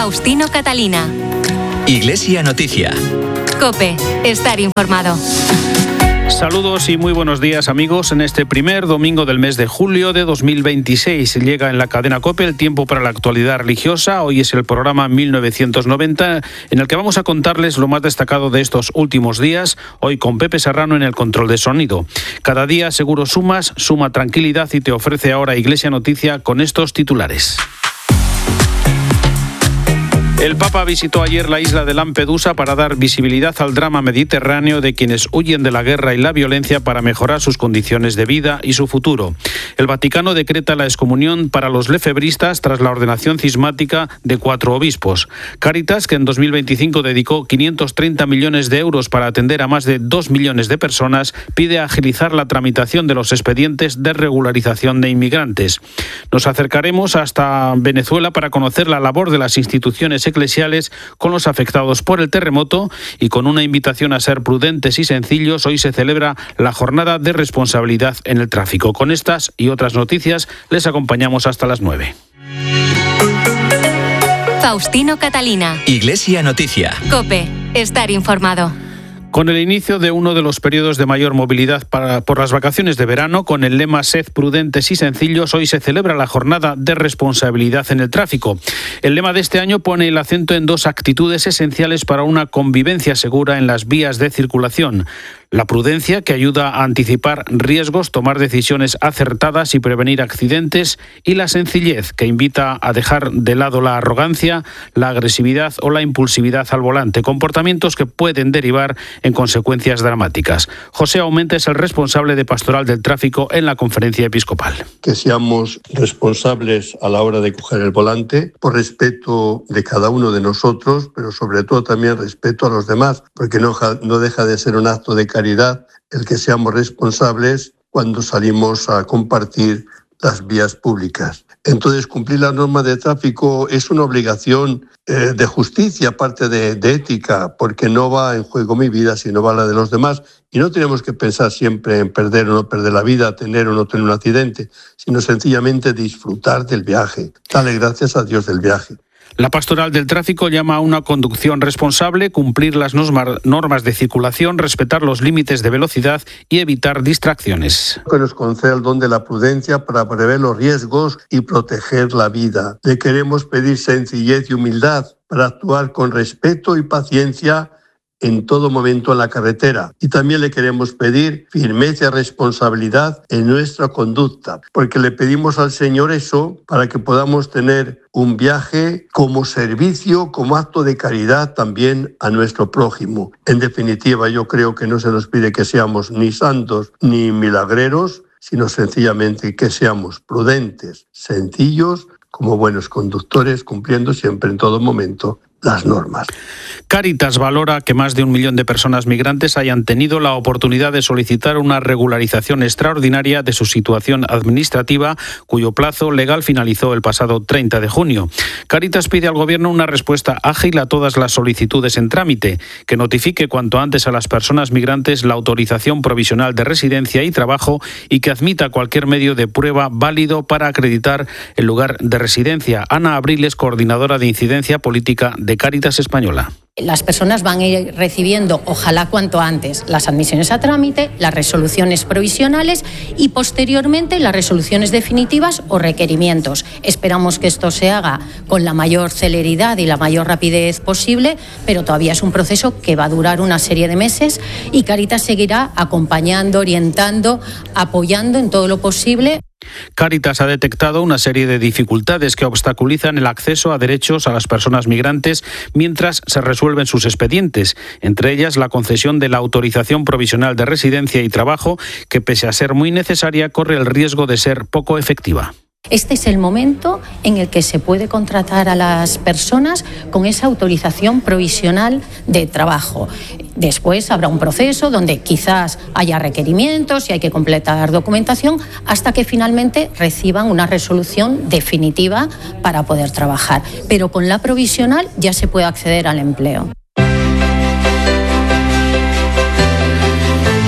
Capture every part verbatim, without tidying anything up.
Faustino Catalina. Iglesia Noticia. COPE. Estar informado. Saludos y muy buenos días, amigos. En este primer domingo del mes de julio de dos mil veintiséis llega en la cadena COPE el tiempo para la actualidad religiosa. Hoy es el programa mil novecientos noventa en el que vamos a contarles lo más destacado de estos últimos días, hoy con Pepe Serrano en el control de sonido. Cada día seguro sumas, suma tranquilidad y te ofrece ahora Iglesia Noticia con estos titulares. El Papa visitó ayer la isla de Lampedusa para dar visibilidad al drama mediterráneo de quienes huyen de la guerra y la violencia para mejorar sus condiciones de vida y su futuro. El Vaticano decreta la excomunión para los lefebristas tras la ordenación cismática de cuatro obispos. Cáritas, que en dos mil veinticinco dedicó quinientos treinta millones de euros para atender a más de dos millones de personas, pide agilizar la tramitación de los expedientes de regularización de inmigrantes. Nos acercaremos hasta Venezuela para conocer la labor de las instituciones eclesiales con los afectados por el terremoto y con una invitación a ser prudentes y sencillos. Hoy se celebra la jornada de responsabilidad en el tráfico. Con estas y otras noticias les acompañamos hasta las nueve. Faustino Catalina. Iglesia Noticia. COPE. Estar informado. Con el inicio de uno de los periodos de mayor movilidad para, por las vacaciones de verano, con el lema Sed prudentes y sencillos, hoy se celebra la jornada de responsabilidad en el tráfico. El lema de este año pone el acento en dos actitudes esenciales para una convivencia segura en las vías de circulación. La prudencia, que ayuda a anticipar riesgos, tomar decisiones acertadas y prevenir accidentes, y la sencillez, que invita a dejar de lado la arrogancia, la agresividad o la impulsividad al volante, comportamientos que pueden derivar en consecuencias dramáticas. José Aumente es el responsable de Pastoral del Tráfico en la Conferencia Episcopal. Que seamos responsables a la hora de coger el volante, por respeto de cada uno de nosotros, pero sobre todo también respeto a los demás, porque no, no deja de ser un acto de caridad el que seamos responsables cuando salimos a compartir las vías públicas. Entonces, cumplir la norma de tráfico es una obligación eh, de justicia, aparte de, de ética, porque no va en juego mi vida, sino va la de los demás. Y no tenemos que pensar siempre en perder o no perder la vida, tener o no tener un accidente, sino sencillamente disfrutar del viaje. Dale gracias a Dios del viaje. La Pastoral del Tráfico llama a una conducción responsable, cumplir las normas de circulación, respetar los límites de velocidad y evitar distracciones. Que nos conceda el don de la prudencia para prever los riesgos y proteger la vida. Le queremos pedir sencillez y humildad para actuar con respeto y paciencia en todo momento en la carretera. Y también le queremos pedir firmeza y responsabilidad en nuestra conducta, porque le pedimos al Señor eso para que podamos tener un viaje como servicio, como acto de caridad también a nuestro prójimo. En definitiva, yo creo que no se nos pide que seamos ni santos ni milagreros, sino sencillamente que seamos prudentes, sencillos, como buenos conductores, cumpliendo siempre en todo momento las normas. Cáritas valora que más de un millón de personas migrantes hayan tenido la oportunidad de solicitar una regularización extraordinaria de su situación administrativa, cuyo plazo legal finalizó el pasado treinta de junio. Cáritas pide al Gobierno una respuesta ágil a todas las solicitudes en trámite, que notifique cuanto antes a las personas migrantes la autorización provisional de residencia y trabajo y que admita cualquier medio de prueba válido para acreditar el lugar de residencia. Ana Abril es coordinadora de incidencia política de Cáritas Española. Las personas van a ir recibiendo, ojalá cuanto antes, las admisiones a trámite, las resoluciones provisionales y posteriormente las resoluciones definitivas o requerimientos. Esperamos que esto se haga con la mayor celeridad y la mayor rapidez posible, pero todavía es un proceso que va a durar una serie de meses y Cáritas seguirá acompañando, orientando, apoyando en todo lo posible. Cáritas ha detectado una serie de dificultades que obstaculizan el acceso a derechos a las personas migrantes mientras se resuelven sus expedientes, entre ellas la concesión de la autorización provisional de residencia y trabajo, que pese a ser muy necesaria, corre el riesgo de ser poco efectiva. Este es el momento en el que se puede contratar a las personas con esa autorización provisional de trabajo. Después habrá un proceso donde quizás haya requerimientos y hay que completar documentación hasta que finalmente reciban una resolución definitiva para poder trabajar. Pero con la provisional ya se puede acceder al empleo.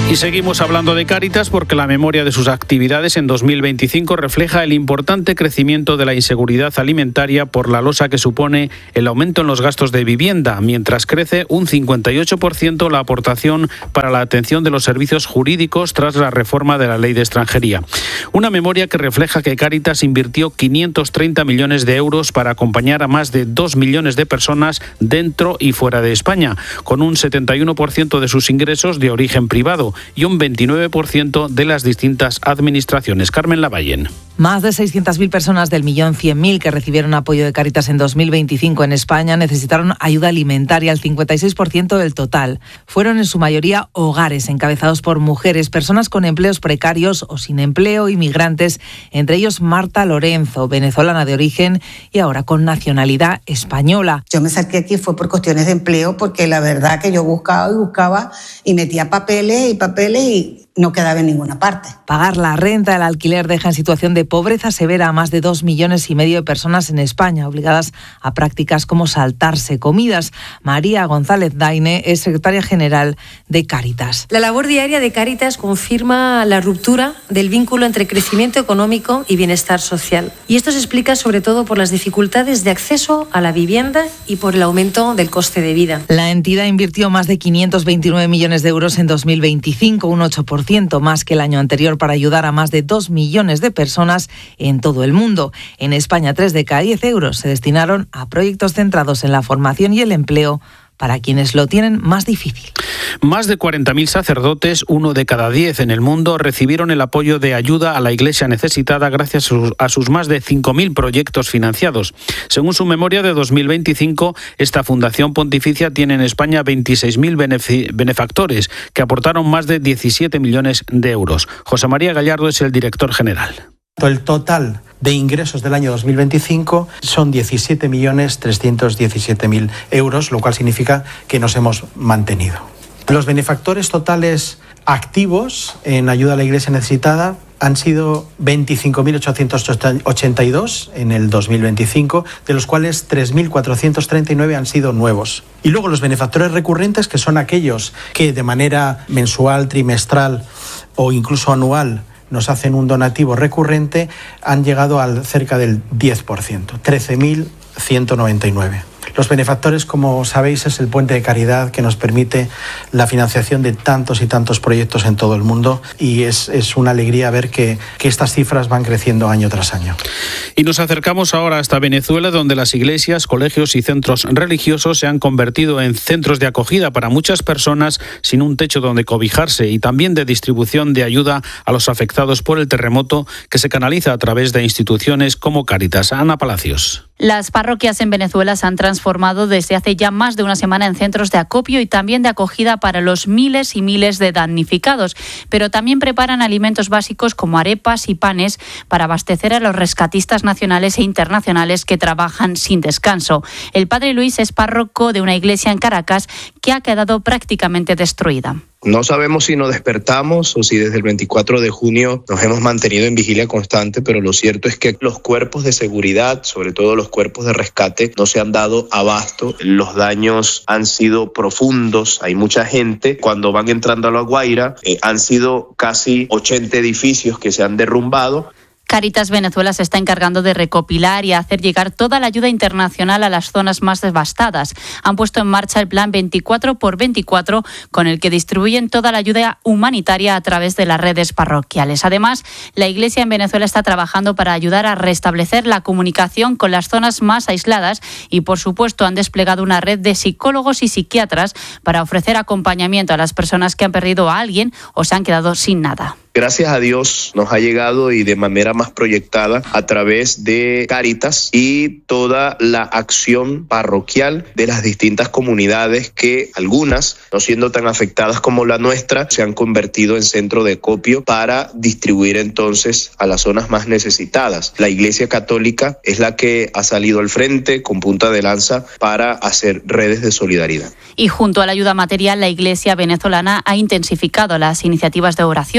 Y seguimos hablando de Cáritas porque la memoria de sus actividades en dos mil veinticinco refleja el importante crecimiento de la inseguridad alimentaria por la losa que supone el aumento en los gastos de vivienda, mientras crece un cincuenta y ocho por ciento la aportación para la atención de los servicios jurídicos tras la reforma de la Ley de Extranjería. Una memoria que refleja que Cáritas invirtió quinientos treinta millones de euros para acompañar a más de dos millones de personas dentro y fuera de España, con un setenta y uno por ciento de sus ingresos de origen privado y un veintinueve por ciento de las distintas administraciones. Carmen Lavallén. Más de seiscientas mil personas del millón cien mil que recibieron apoyo de Cáritas en dos mil veinticinco en España necesitaron ayuda alimentaria, el cincuenta y seis por ciento del total. Fueron en su mayoría hogares encabezados por mujeres, personas con empleos precarios o sin empleo, inmigrantes, entre ellos Marta Lorenzo, venezolana de origen y ahora con nacionalidad española. Yo me saqué aquí fue por cuestiones de empleo, porque la verdad que yo buscaba y buscaba y metía papeles y papeles y no quedaba en ninguna parte. Pagar la renta, el alquiler deja en situación de pobreza severa a más de dos millones y medio de personas en España, obligadas a prácticas como saltarse comidas. María González Daine es secretaria general de Cáritas. La labor diaria de Cáritas confirma la ruptura del vínculo entre crecimiento económico y bienestar social. Y esto se explica sobre todo por las dificultades de acceso a la vivienda y por el aumento del coste de vida. La entidad invirtió más de quinientos veintinueve millones de euros en dos mil veinticinco, un ocho por ciento más que el año anterior, para ayudar a más de dos millones de personas en todo el mundo. En España, tres de cada diez euros se destinaron a proyectos centrados en la formación y el empleo para quienes lo tienen más difícil. Más de cuarenta mil sacerdotes, uno de cada diez en el mundo, recibieron el apoyo de ayuda a la Iglesia necesitada gracias a sus más de cinco mil proyectos financiados. Según su memoria de dos mil veinticinco, esta fundación pontificia tiene en España veintiséis mil benefactores que aportaron más de diecisiete millones de euros. José María Gallardo es el director general. El total de ingresos del año dos mil veinticinco son diecisiete millones trescientos diecisiete mil euros, lo cual significa que nos hemos mantenido. Los benefactores totales activos en ayuda a la Iglesia necesitada han sido veinticinco mil ochocientos ochenta y dos en el dos mil veinticinco, de los cuales tres mil cuatrocientos treinta y nueve han sido nuevos. Y luego los benefactores recurrentes, que son aquellos que de manera mensual, trimestral o incluso anual nos hacen un donativo recurrente, han llegado al cerca del diez por ciento, trece mil ciento noventa y nueve. Los benefactores, como sabéis, es el puente de caridad que nos permite la financiación de tantos y tantos proyectos en todo el mundo, y es, es una alegría ver que, que estas cifras van creciendo año tras año. Y nos acercamos ahora hasta Venezuela, donde las iglesias, colegios y centros religiosos se han convertido en centros de acogida para muchas personas sin un techo donde cobijarse, y también de distribución de ayuda a los afectados por el terremoto, que se canaliza a través de instituciones como Cáritas. Ana Palacios. Las parroquias en Venezuela se han transformado desde hace ya más de una semana en centros de acopio y también de acogida para los miles y miles de damnificados, pero también preparan alimentos básicos como arepas y panes para abastecer a los rescatistas nacionales e internacionales que trabajan sin descanso. El padre Luis es párroco de una iglesia en Caracas que ha quedado prácticamente destruida. No sabemos si nos despertamos o si desde el veinticuatro de junio nos hemos mantenido en vigilia constante, pero lo cierto es que los cuerpos de seguridad, sobre todo los cuerpos de rescate, no se han dado abasto. Los daños han sido profundos, hay mucha gente. Cuando van entrando a La Guaira, eh, han sido casi ochenta edificios que se han derrumbado. Cáritas Venezuela se está encargando de recopilar y hacer llegar toda la ayuda internacional a las zonas más devastadas. Han puesto en marcha el plan veinticuatro por veinticuatro, con el que distribuyen toda la ayuda humanitaria a través de las redes parroquiales. Además, la Iglesia en Venezuela está trabajando para ayudar a restablecer la comunicación con las zonas más aisladas y, por supuesto, han desplegado una red de psicólogos y psiquiatras para ofrecer acompañamiento a las personas que han perdido a alguien o se han quedado sin nada. Gracias a Dios nos ha llegado, y de manera más proyectada, a través de Cáritas y toda la acción parroquial de las distintas comunidades, que algunas, no siendo tan afectadas como la nuestra, se han convertido en centro de acopio para distribuir entonces a las zonas más necesitadas. La Iglesia Católica es la que ha salido al frente con punta de lanza para hacer redes de solidaridad. Y junto a la ayuda material, la Iglesia venezolana ha intensificado las iniciativas de oración con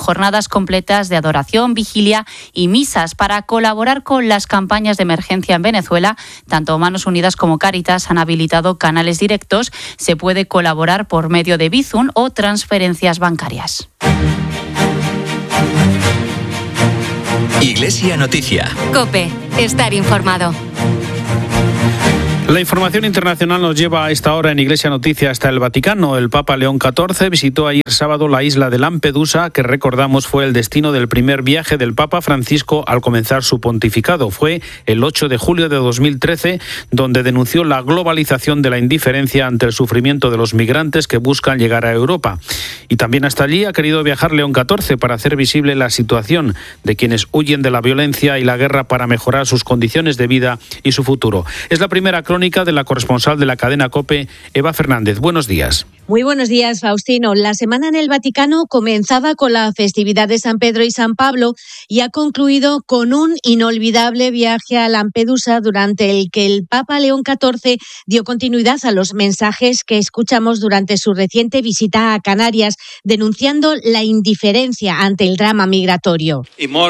jornadas completas de adoración, vigilia y misas para colaborar con las campañas de emergencia en Venezuela. Tanto Manos Unidas como Cáritas han habilitado canales directos. Se puede colaborar por medio de Bizum o transferencias bancarias. Iglesia Noticia. COPE. Estar informado. La información internacional nos lleva a esta hora en Iglesia Noticia hasta el Vaticano. El Papa León catorce visitó ayer sábado la isla de Lampedusa, que recordamos fue el destino del primer viaje del Papa Francisco al comenzar su pontificado. Fue el ocho de julio de dos mil trece, donde denunció la globalización de la indiferencia ante el sufrimiento de los migrantes que buscan llegar a Europa. Y también hasta allí ha querido viajar León catorce para hacer visible la situación de quienes huyen de la violencia y la guerra para mejorar sus condiciones de vida y su futuro. Es la primera crónica de la corresponsal de la cadena COPE, Eva Fernández. Buenos días. Muy buenos días, Faustino. La semana en el Vaticano comenzaba con la festividad de San Pedro y San Pablo y ha concluido con un inolvidable viaje a Lampedusa, durante el que el Papa León catorce dio continuidad a los mensajes que escuchamos durante su reciente visita a Canarias, denunciando la indiferencia ante el drama migratorio.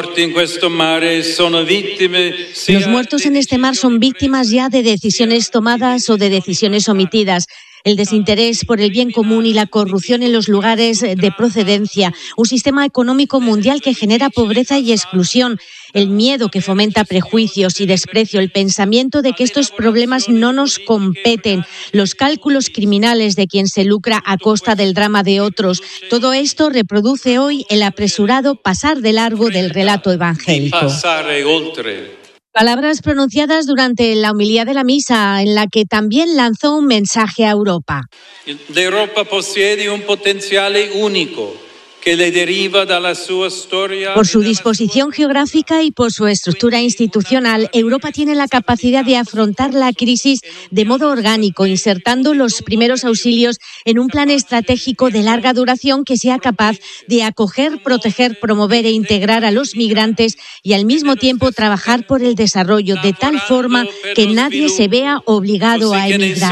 Los muertos en este mar son víctimas ya de decisiones tomadas o de decisiones omitidas. El desinterés por el bien común y la corrupción en los lugares de procedencia, un sistema económico mundial que genera pobreza y exclusión, el miedo que fomenta prejuicios y desprecio, el pensamiento de que estos problemas no nos competen, los cálculos criminales de quien se lucra a costa del drama de otros. Todo esto reproduce hoy el apresurado pasar de largo del relato evangélico. Palabras pronunciadas durante la homilía de la misa, en la que también lanzó un mensaje a Europa. L'Europa possiede un potenziale único que le deriva de la sua historia. Por su disposición geográfica y por su estructura institucional, Europa tiene la capacidad de afrontar la crisis de modo orgánico, insertando los primeros auxilios en un plan estratégico de larga duración que sea capaz de acoger, proteger, promover e integrar a los migrantes y al mismo tiempo trabajar por el desarrollo de tal forma que nadie se vea obligado a emigrar.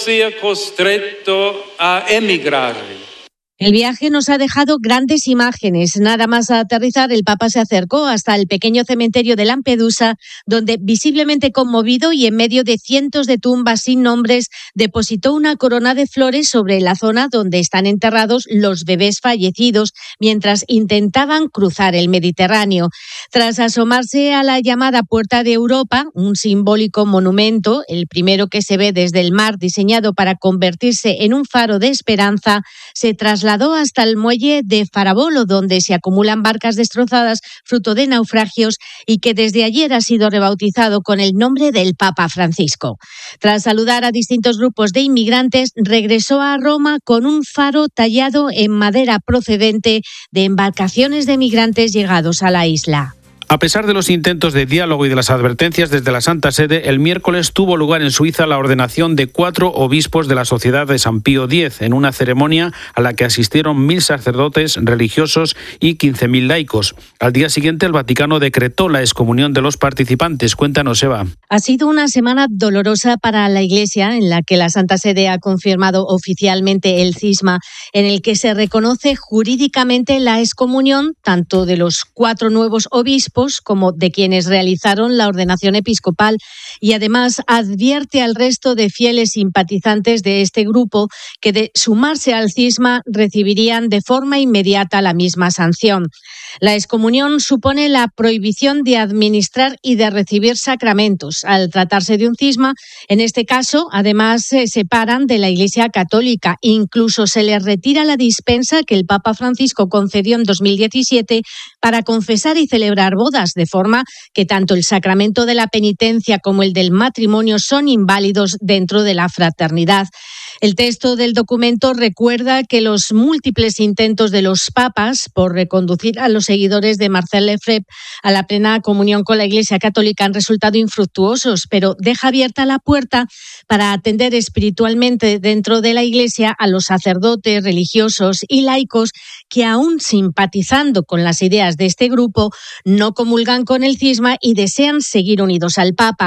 El viaje nos ha dejado grandes imágenes. Nada más aterrizar, el Papa se acercó hasta el pequeño cementerio de Lampedusa, donde, visiblemente conmovido y en medio de cientos de tumbas sin nombres, depositó una corona de flores sobre la zona donde están enterrados los bebés fallecidos mientras intentaban cruzar el Mediterráneo. Tras asomarse a la llamada Puerta de Europa, un simbólico monumento, el primero que se ve desde el mar, diseñado para convertirse en un faro de esperanza, se trasladó trasladó hasta el muelle de Farabolo, donde se acumulan barcas destrozadas fruto de naufragios y que desde ayer ha sido rebautizado con el nombre del Papa Francisco. Tras saludar a distintos grupos de inmigrantes, regresó a Roma con un faro tallado en madera procedente de embarcaciones de migrantes llegados a la isla. A pesar de los intentos de diálogo y de las advertencias desde la Santa Sede, el miércoles tuvo lugar en Suiza la ordenación de cuatro obispos de la Sociedad de San Pío X, en una ceremonia a la que asistieron mil sacerdotes religiosos y quince mil laicos. Al día siguiente, el Vaticano decretó la excomunión de los participantes. Cuéntanos, Eva. Ha sido una semana dolorosa para la Iglesia, en la que la Santa Sede ha confirmado oficialmente el cisma, en el que se reconoce jurídicamente la excomunión tanto de los cuatro nuevos obispos como de quienes realizaron la ordenación episcopal, y además advierte al resto de fieles simpatizantes de este grupo que de sumarse al cisma recibirían de forma inmediata la misma sanción. La excomunión supone la prohibición de administrar y de recibir sacramentos. Al tratarse de un cisma, en este caso, además se separan de la Iglesia Católica. Incluso se les retira la dispensa que el Papa Francisco concedió en dos mil diecisiete para confesar y celebrar bodas, de forma que tanto el sacramento de la penitencia como el del matrimonio son inválidos dentro de la fraternidad. El texto del documento recuerda que los múltiples intentos de los papas por reconducir a los seguidores de Marcel Lefebvre a la plena comunión con la Iglesia Católica han resultado infructuosos, pero deja abierta la puerta para atender espiritualmente dentro de la Iglesia a los sacerdotes, religiosos y laicos que, aún simpatizando con las ideas de este grupo, no comulgan con el cisma y desean seguir unidos al Papa.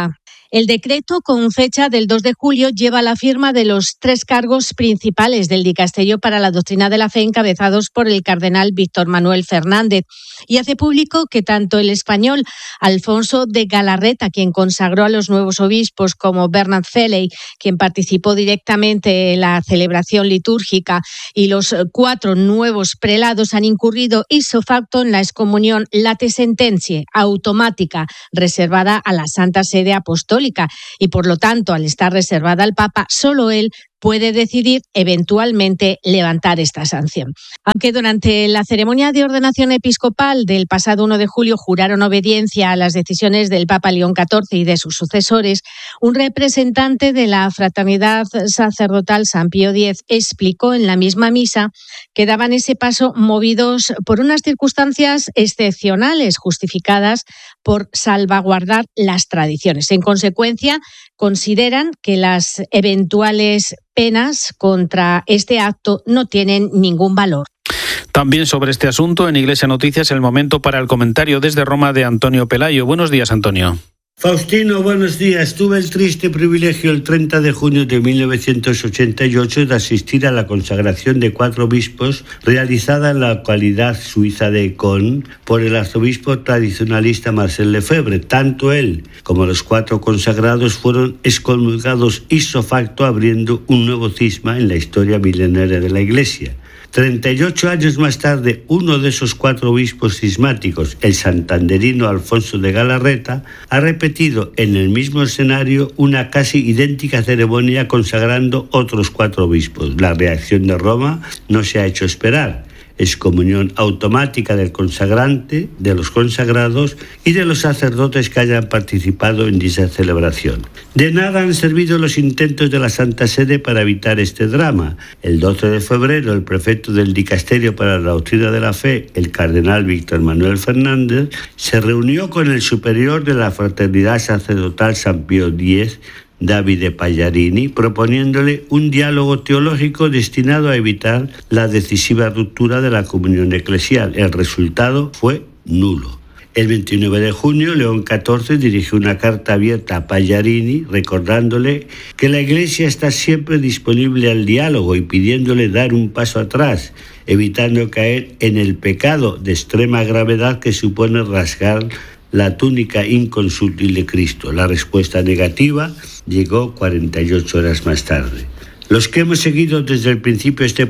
El decreto, con fecha del dos de julio, lleva la firma de los tres cargos principales del Dicasterio para la Doctrina de la Fe, encabezados por el cardenal Víctor Manuel Fernández, y hace público que tanto el español Alfonso de Galarreta, quien consagró a los nuevos obispos, como Bernard Felley, quien participó directamente en la celebración litúrgica, y los cuatro nuevos prelados han incurrido ipso facto en la excomunión late sententiae automática reservada a la Santa Sede Apostólica. Y por lo tanto, al estar reservada al Papa, solo él puede decidir eventualmente levantar esta sanción. Aunque durante la ceremonia de ordenación episcopal del pasado uno de julio juraron obediencia a las decisiones del Papa León catorce y de sus sucesores, un representante de la Fraternidad Sacerdotal San Pío X explicó en la misma misa que daban ese paso movidos por unas circunstancias excepcionales justificadas por salvaguardar las tradiciones. En consecuencia, consideran que las eventuales penas contra este acto no tienen ningún valor. También sobre este asunto, en Iglesia Noticias, el momento para el comentario desde Roma de Antonio Pelayo. Buenos días, Antonio. Faustino, buenos días. Tuve el triste privilegio el treinta de junio de mil novecientos ochenta y ocho de asistir a la consagración de cuatro obispos realizada en la localidad suiza de Caen por el arzobispo tradicionalista Marcel Lefebvre. Tanto él como los cuatro consagrados fueron excomulgados ipso facto, abriendo un nuevo cisma en la historia milenaria de la Iglesia. treinta y ocho años más tarde, uno de esos cuatro obispos cismáticos, el santanderino Alfonso de Galarreta, ha repetido en el mismo escenario una casi idéntica ceremonia consagrando otros cuatro obispos. La reacción de Roma no se ha hecho esperar. Excomunión automática del consagrante, de los consagrados y de los sacerdotes que hayan participado en dicha celebración. De nada han servido los intentos de la Santa Sede para evitar este drama. El doce de febrero, el prefecto del Dicasterio para la Doctrina de la Fe, el cardenal Víctor Manuel Fernández, se reunió con el superior de la Fraternidad Sacerdotal San Pío X, Davide Pagliarini, proponiéndole un diálogo teológico destinado a evitar la decisiva ruptura de la comunión eclesial. El resultado fue nulo. El veintinueve de junio, León catorce dirigió una carta abierta a Pagliarini recordándole que la Iglesia está siempre disponible al diálogo y pidiéndole dar un paso atrás, evitando caer en el pecado de extrema gravedad que supone rasgar la túnica inconsultil de Cristo. La respuesta negativa llegó cuarenta y ocho horas más tarde. Los que hemos seguido desde el principio este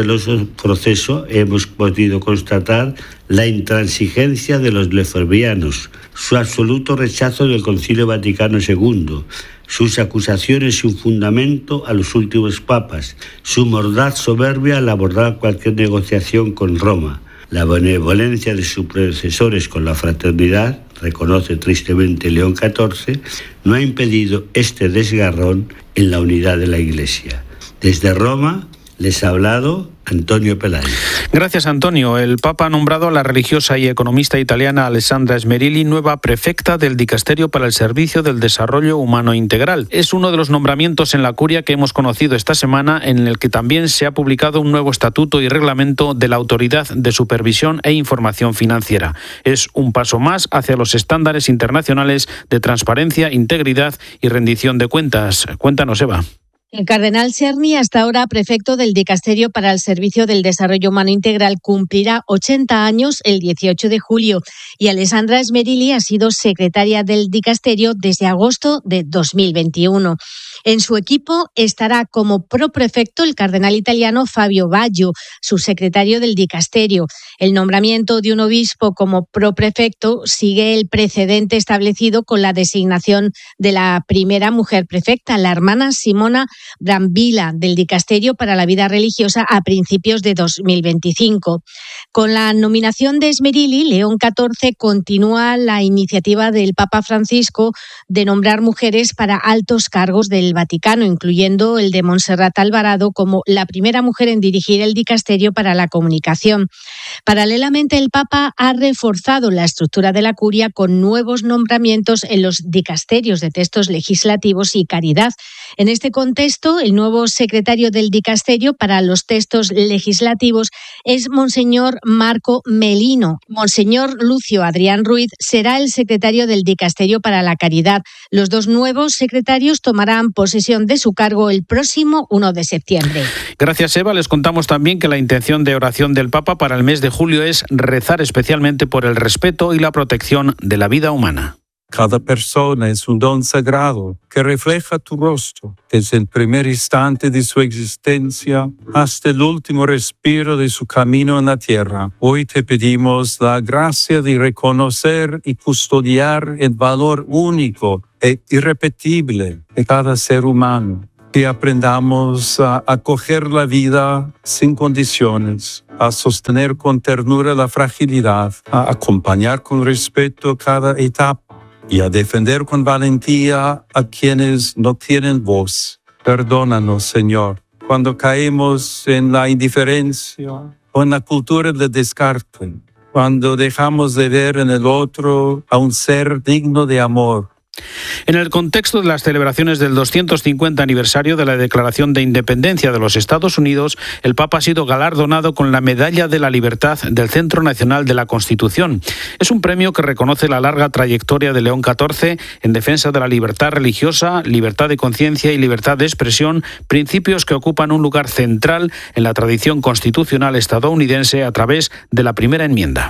proceso hemos podido constatar la intransigencia de los lefebvrianos, su absoluto rechazo del Concilio Vaticano segundo, sus acusaciones sin fundamento a los últimos papas, su mordaz soberbia al abordar cualquier negociación con Roma. La benevolencia de sus predecesores con la fraternidad, reconoce tristemente León catorce, no ha impedido este desgarrón en la unidad de la Iglesia. Desde Roma les ha hablado Antonio Pelayo. Gracias, Antonio. El Papa ha nombrado a la religiosa y economista italiana Alessandra Smerilli nueva prefecta del Dicasterio para el Servicio del Desarrollo Humano Integral. Es uno de los nombramientos en la curia que hemos conocido esta semana, en el que también se ha publicado un nuevo estatuto y reglamento de la Autoridad de Supervisión e Información Financiera. Es un paso más hacia los estándares internacionales de transparencia, integridad y rendición de cuentas. Cuéntanos, Eva. El cardenal Cerny, hasta ahora prefecto del Dicasterio para el Servicio del Desarrollo Humano Integral, cumplirá ochenta años el dieciocho de julio y Alessandra Smerilli ha sido secretaria del Dicasterio desde agosto de dos mil veintiuno. En su equipo estará como proprefecto el cardenal italiano Fabio Baggio, subsecretario del Dicasterio. El nombramiento de un obispo como proprefecto sigue el precedente establecido con la designación de la primera mujer prefecta, la hermana Simona Brambilla, del Dicasterio para la Vida Religiosa a principios de dos mil veinticinco. Con la nominación de Smerilli, León catorce continúa la iniciativa del Papa Francisco de nombrar mujeres para altos cargos del Vaticano, incluyendo el de Montserrat Alvarado como la primera mujer en dirigir el Dicasterio para la Comunicación. Paralelamente, el Papa ha reforzado la estructura de la curia con nuevos nombramientos en los dicasterios de textos legislativos y caridad, En este contexto, el nuevo secretario del dicasterio para los textos legislativos es Monseñor Marco Melino. Monseñor Lucio Adrián Ruiz será el secretario del dicasterio para la caridad. Los dos nuevos secretarios tomarán posesión de su cargo el próximo primero de septiembre. Gracias, Eva. Les contamos también que la intención de oración del Papa para el mes de julio es rezar especialmente por el respeto y la protección de la vida humana. Cada persona es un don sagrado que refleja tu rostro desde el primer instante de su existencia hasta el último respiro de su camino en la tierra. Hoy te pedimos la gracia de reconocer y custodiar el valor único e irrepetible de cada ser humano. Que aprendamos a acoger la vida sin condiciones, a sostener con ternura la fragilidad, a acompañar con respeto cada etapa y a defender con valentía a quienes no tienen voz. Perdónanos, Señor, cuando caemos en la indiferencia o en la cultura del descarte, cuando dejamos de ver en el otro a un ser digno de amor. En el contexto de las celebraciones del doscientos cincuenta aniversario de la Declaración de Independencia de los Estados Unidos, el Papa ha sido galardonado con la Medalla de la Libertad del Centro Nacional de la Constitución. Es un premio que reconoce la larga trayectoria de León catorce en defensa de la libertad religiosa, libertad de conciencia y libertad de expresión, principios que ocupan un lugar central en la tradición constitucional estadounidense a través de la primera enmienda.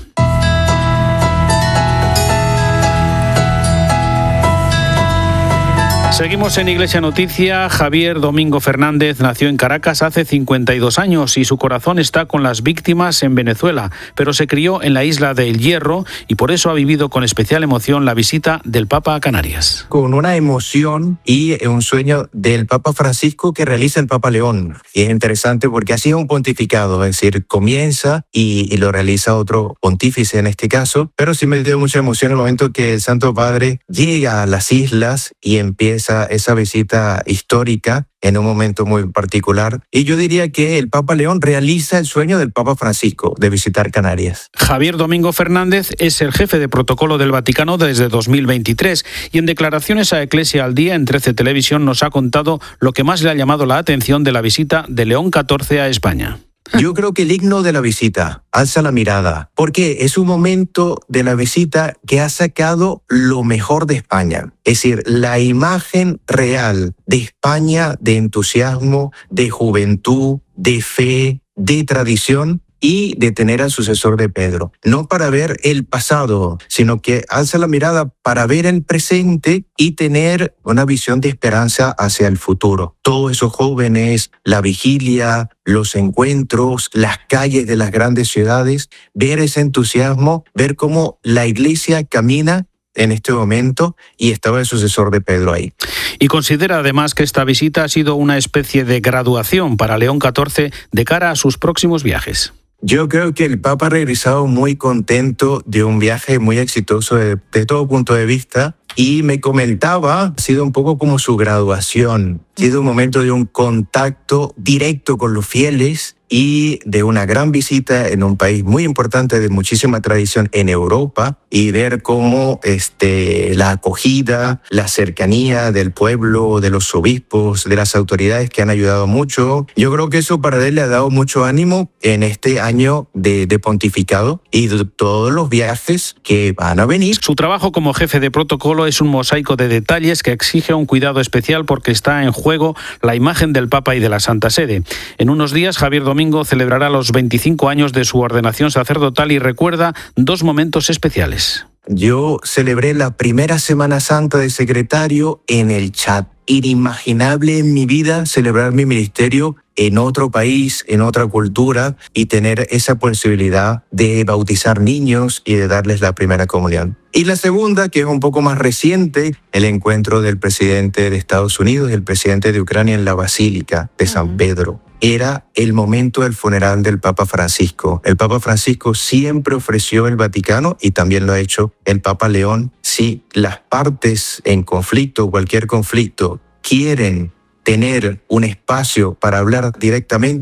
Seguimos en Iglesia Noticia. Javier Domingo Fernández nació en Caracas hace cincuenta y dos años y su corazón está con las víctimas en Venezuela, pero se crió en la isla de El Hierro y por eso ha vivido con especial emoción la visita del Papa a Canarias. Con una emoción y un sueño del Papa Francisco que realiza el Papa León. Y es interesante porque ha sido un pontificado, es decir, comienza y, y lo realiza otro pontífice en este caso, pero sí me dio mucha emoción el momento que el Santo Padre llega a las islas y empieza esa visita histórica en un momento muy particular. Y yo diría que el Papa León realiza el sueño del Papa Francisco de visitar Canarias. Javier Domingo Fernández es el jefe de protocolo del Vaticano desde dos mil veintitrés y en declaraciones a Eclesia al Día en trece Televisión nos ha contado lo que más le ha llamado la atención de la visita de León catorce a España. Yo creo que el himno de la visita alza la mirada, porque es un momento de la visita que ha sacado lo mejor de España. Es decir, la imagen real de España, de entusiasmo, de juventud, de fe, de tradición y de tener al sucesor de Pedro. No para ver el pasado, sino que alza la mirada para ver el presente y tener una visión de esperanza hacia el futuro. Todos esos jóvenes, la vigilia, los encuentros, las calles de las grandes ciudades, ver ese entusiasmo, ver cómo la iglesia camina en este momento y estaba el sucesor de Pedro ahí. Y considera además que esta visita ha sido una especie de graduación para León catorce de cara a sus próximos viajes. Yo creo que el Papa ha regresado muy contento de un viaje muy exitoso de, de todo punto de vista y me comentaba, ha sido un poco como su graduación, ha sido un momento de un contacto directo con los fieles y de una gran visita en un país muy importante de muchísima tradición en Europa y ver cómo este, la acogida, la cercanía del pueblo, de los obispos, de las autoridades que han ayudado mucho. Yo creo que eso para él le ha dado mucho ánimo en este año de, de pontificado y de todos los viajes que van a venir. Su trabajo como jefe de protocolo es un mosaico de detalles que exige un cuidado especial porque está en juego la imagen del Papa y de la Santa Sede. En unos días, Javier Domingo celebrará los veinticinco años de su ordenación sacerdotal y recuerda dos momentos especiales. Yo celebré la primera Semana Santa de secretario en el Chad. Inimaginable en mi vida celebrar mi ministerio en otro país, en otra cultura y tener esa posibilidad de bautizar niños y de darles la primera comunión. Y la segunda, que es un poco más reciente, el encuentro del presidente de Estados Unidos y el presidente de Ucrania en la Basílica de San Pedro. Era el momento del funeral del Papa Francisco. El Papa Francisco siempre ofreció el Vaticano, y también lo ha hecho el Papa León, si las partes en conflicto, cualquier conflicto, quieren tener un espacio para hablar directamente,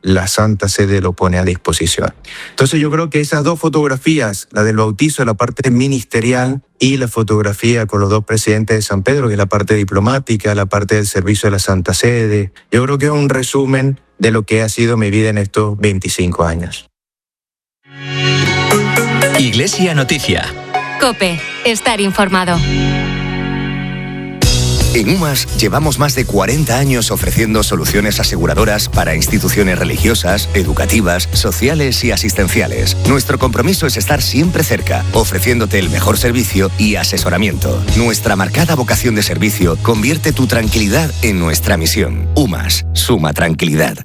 la Santa Sede lo pone a disposición. Entonces yo creo que esas dos fotografías, la del bautizo, la parte ministerial, y la fotografía con los dos presidentes de San Pedro, que es la parte diplomática, la parte del servicio de la Santa Sede, yo creo que es un resumen de lo que ha sido mi vida en estos veinticinco años. Iglesia Noticia. COPE. Estar informado. En UMAS llevamos más de cuarenta años ofreciendo soluciones aseguradoras para instituciones religiosas, educativas, sociales y asistenciales. Nuestro compromiso es estar siempre cerca, ofreciéndote el mejor servicio y asesoramiento. Nuestra marcada vocación de servicio convierte tu tranquilidad en nuestra misión. UMAS, suma tranquilidad.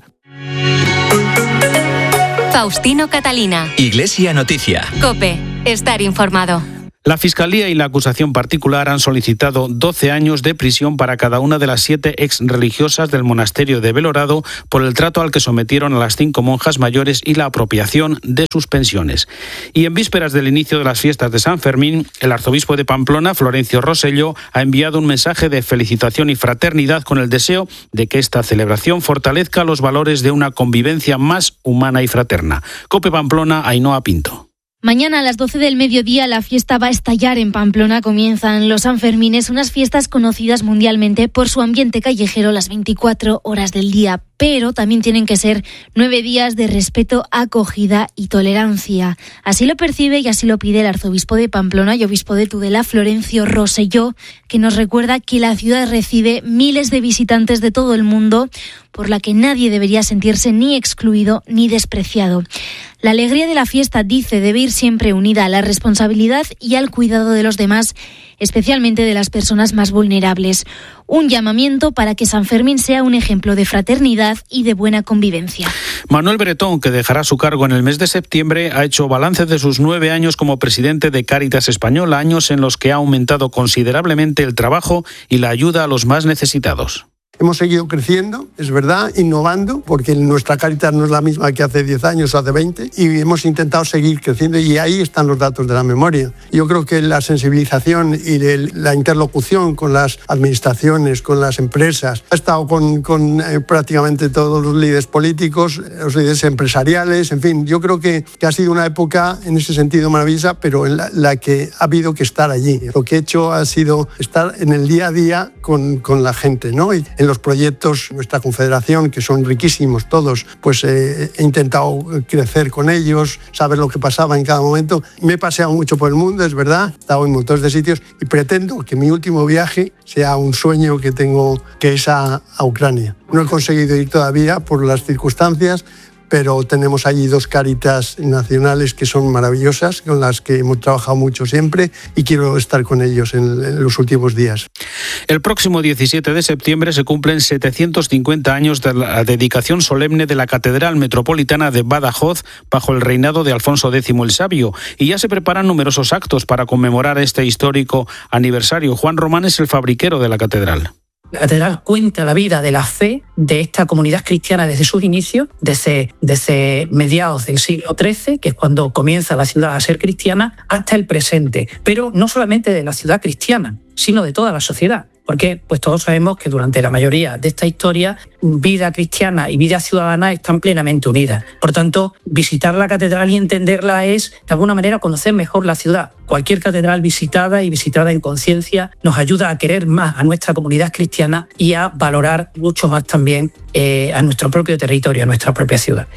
Faustino Catalina. Iglesia Noticia. COPE. Estar informado. La Fiscalía y la acusación particular han solicitado doce años de prisión para cada una de las siete ex religiosas del monasterio de Belorado por el trato al que sometieron a las cinco monjas mayores y la apropiación de sus pensiones. Y en vísperas del inicio de las fiestas de San Fermín, el arzobispo de Pamplona, Florencio Rosselló, ha enviado un mensaje de felicitación y fraternidad con el deseo de que esta celebración fortalezca los valores de una convivencia más humana y fraterna. COPE Pamplona, Ainhoa Pinto. Mañana a las doce del mediodía la fiesta va a estallar en Pamplona. Comienzan los Sanfermines, unas fiestas conocidas mundialmente por su ambiente callejero las veinticuatro horas del día. Pero también tienen que ser nueve días de respeto, acogida y tolerancia. Así lo percibe y así lo pide el arzobispo de Pamplona y obispo de Tudela, Florencio Rosselló, que nos recuerda que la ciudad recibe miles de visitantes de todo el mundo, por la que nadie debería sentirse ni excluido ni despreciado. La alegría de la fiesta, dice, debe ir siempre unida a la responsabilidad y al cuidado de los demás, especialmente de las personas más vulnerables. Un llamamiento para que San Fermín sea un ejemplo de fraternidad y de buena convivencia. Manuel Bretón, que dejará su cargo en el mes de septiembre, ha hecho balance de sus nueve años como presidente de Cáritas Española, años en los que ha aumentado considerablemente el trabajo y la ayuda a los más necesitados. Hemos seguido creciendo, es verdad, innovando, porque nuestra Cáritas no es la misma que hace diez años o hace veinte, y hemos intentado seguir creciendo, y ahí están los datos de la memoria. Yo creo que la sensibilización y la interlocución con las administraciones, con las empresas, ha estado con, con eh, prácticamente todos los líderes políticos, los líderes empresariales, en fin, yo creo que, que ha sido una época en ese sentido maravillosa, pero en la, la que ha habido que estar allí. Lo que he hecho ha sido estar en el día a día con, con la gente, ¿no? Y en los proyectos, nuestra confederación, que son riquísimos todos, pues eh, he intentado crecer con ellos, saber lo que pasaba en cada momento. Me he paseado mucho por el mundo, es verdad, he estado en montones de sitios y pretendo que mi último viaje sea un sueño que tengo, que es a, a Ucrania. No he conseguido ir todavía por las circunstancias, pero tenemos allí dos Cáritas nacionales que son maravillosas, con las que hemos trabajado mucho siempre, y quiero estar con ellos en, en los últimos días. El próximo diecisiete de septiembre se cumplen setecientos cincuenta años de la dedicación solemne de la Catedral Metropolitana de Badajoz bajo el reinado de Alfonso X el Sabio, y ya se preparan numerosos actos para conmemorar este histórico aniversario. Juan Román es el fabriquero de la catedral. La catedral cuenta la vida de la fe de esta comunidad cristiana desde sus inicios, desde, desde mediados del siglo trece, que es cuando comienza la ciudad a ser cristiana, hasta el presente. Pero no solamente de la ciudad cristiana, sino de toda la sociedad. Porque pues todos sabemos que durante la mayoría de esta historia, vida cristiana y vida ciudadana están plenamente unidas. Por tanto, visitar la catedral y entenderla es, de alguna manera, conocer mejor la ciudad. Cualquier catedral visitada y visitada en conciencia nos ayuda a querer más a nuestra comunidad cristiana y a valorar mucho más también eh, a nuestro propio territorio, a nuestra propia ciudad.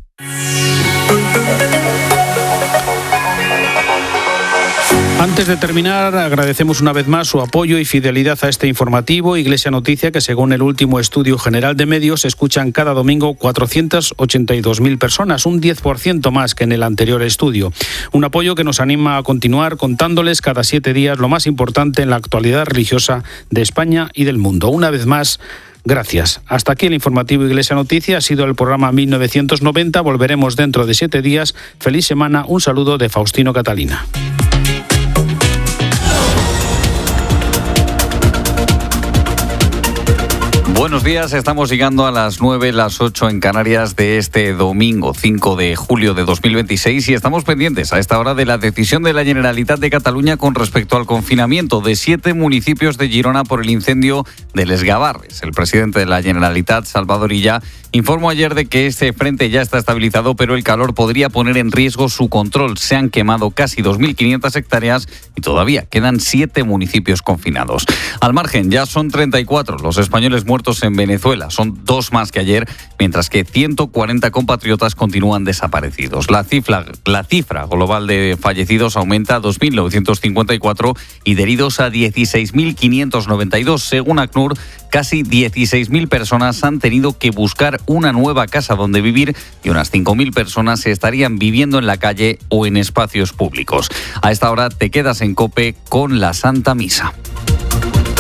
Antes de terminar, agradecemos una vez más su apoyo y fidelidad a este informativo Iglesia Noticia, que según el último estudio general de medios escuchan cada domingo cuatrocientas ochenta y dos mil personas, un diez por ciento más que en el anterior estudio. Un apoyo que nos anima a continuar contándoles cada siete días lo más importante en la actualidad religiosa de España y del mundo. Una vez más, gracias. Hasta aquí el informativo Iglesia Noticia. Ha sido el programa mil novecientos noventa. Volveremos dentro de siete días. Feliz semana. Un saludo de Faustino Catalina. Buenos días, estamos llegando a las nueve, las ocho en Canarias de este domingo cinco de julio de dos mil veintiséis y estamos pendientes a esta hora de la decisión de la Generalitat de Cataluña con respecto al confinamiento de siete municipios de Girona por el incendio de Les Gavarres. El presidente de la Generalitat, Salvador Illa, informó ayer de que este frente ya está estabilizado, pero el calor podría poner en riesgo su control. Se han quemado casi dos mil quinientas hectáreas y todavía quedan siete municipios confinados. Al margen, ya son treinta y cuatro los españoles muertos en Venezuela. Son dos más que ayer, mientras que ciento cuarenta compatriotas continúan desaparecidos. La cifra, la cifra global de fallecidos aumenta a dos mil novecientos cincuenta y cuatro y de heridos a dieciséis mil quinientos noventa y dos. Según ACNUR, casi dieciséis mil personas han tenido que buscar una nueva casa donde vivir y unas cinco mil personas estarían viviendo en la calle o en espacios públicos. A esta hora te quedas en COPE con la Santa Misa.